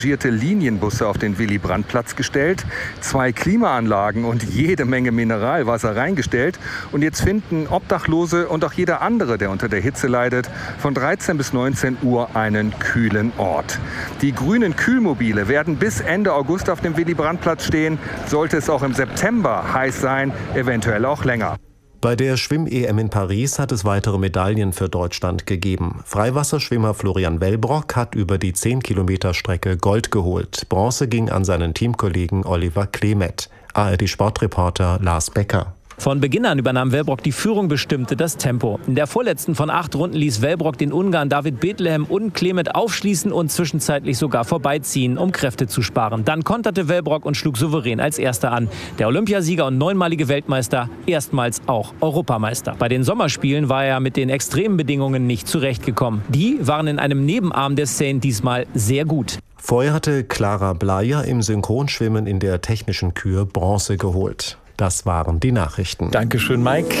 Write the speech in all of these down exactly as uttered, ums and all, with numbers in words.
Linienbusse auf den Willy-Brandt-Platz gestellt, zwei Klimaanlagen und jede Menge Mineralwasser reingestellt. Und jetzt finden Obdachlose und auch jeder andere, der unter der Hitze leidet, von dreizehn bis neunzehn Uhr einen kühlen Ort. Die grünen Kühlmobile werden bis Ende August auf dem Willy-Brandt-Platz stehen. Sollte es auch im September heiß sein, eventuell auch länger. Bei der Schwimm-E M in Paris hat es weitere Medaillen für Deutschland gegeben. Freiwasserschwimmer Florian Wellbrock hat über die zehn Kilometer Strecke Gold geholt. Bronze ging an seinen Teamkollegen Oliver Klemet. A R D-Sportreporter Lars Becker. Von Beginn an übernahm Wellbrock die Führung, bestimmte das Tempo. In der vorletzten von acht Runden ließ Wellbrock den Ungarn David Bethlehem und Klemet aufschließen und zwischenzeitlich sogar vorbeiziehen, um Kräfte zu sparen. Dann konterte Wellbrock und schlug souverän als Erster an. Der Olympiasieger und neunmalige Weltmeister, erstmals auch Europameister. Bei den Sommerspielen war er mit den extremen Bedingungen nicht zurechtgekommen. Die waren in einem Nebenarm der Seine diesmal sehr gut. Vorher hatte Clara Bleier im Synchronschwimmen in der technischen Kür Bronze geholt. Das waren die Nachrichten. Dankeschön, Mike.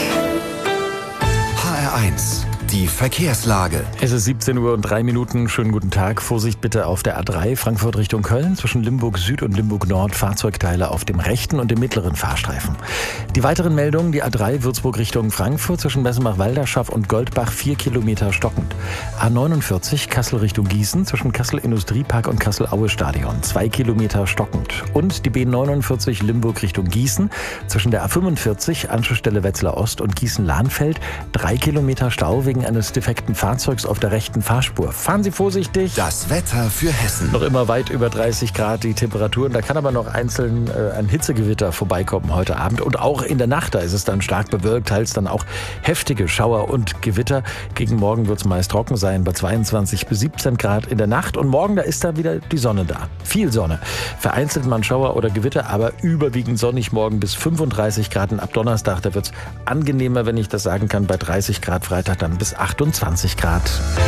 H R eins, die Verkehrslage. Es ist siebzehn Uhr und drei Minuten. Schönen guten Tag. Vorsicht bitte auf der A drei, Frankfurt Richtung Köln. Zwischen Limburg Süd und Limburg Nord Fahrzeugteile auf dem rechten und dem mittleren Fahrstreifen. Die weiteren Meldungen, die A drei Würzburg Richtung Frankfurt zwischen Bessenbach-Walderschaff und Goldbach vier Kilometer stockend. A neunundvierzig Kassel Richtung Gießen zwischen Kassel Industriepark und Kassel Aue Stadion zwei Kilometer stockend. Und die B neunundvierzig Limburg Richtung Gießen zwischen der A fünfundvierzig Anschlussstelle Wetzlar Ost und Gießen-Lahnfeld drei Kilometer Stau wegen eines defekten Fahrzeugs auf der rechten Fahrspur. Fahren Sie vorsichtig. Das Wetter für Hessen. Noch immer weit über dreißig Grad die Temperaturen. Da kann aber noch einzeln äh, ein Hitzegewitter vorbeikommen heute Abend. Und auch in der Nacht, da ist es dann stark bewölkt, teils dann auch heftige Schauer und Gewitter. Gegen morgen wird es meist trocken sein bei zweiundzwanzig bis siebzehn Grad in der Nacht. Und morgen, da ist dann wieder die Sonne da. Viel Sonne. Vereinzelt mal Schauer oder Gewitter, aber überwiegend sonnig morgen bis fünfunddreißig Grad. Und ab Donnerstag, da wird es angenehmer, wenn ich das sagen kann, bei dreißig Grad. Freitag dann bis achtundzwanzig Grad.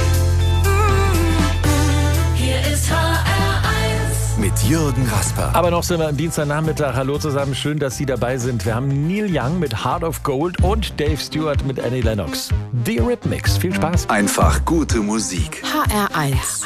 Hier ist H R eins mit Jürgen Rasper. Aber noch sind wir am Dienstagnachmittag. Hallo zusammen, schön, dass Sie dabei sind. Wir haben Neil Young mit Heart of Gold und Dave Stewart mit Annie Lennox. The Eurythmics. Viel Spaß. Einfach gute Musik. H R eins